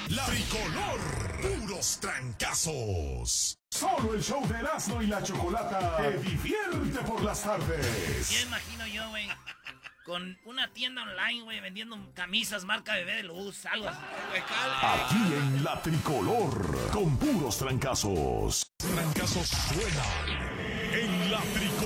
La Tricolor, puros trancazos. Solo el show de Erasmo y la Chocolata te divierte por las tardes. Ya imagino yo, güey, con una tienda online, güey, vendiendo camisas marca Bebé de Luz, algo así. Aquí en La Tricolor, con puros trancazos. Trancazos suenan en La Tricolor.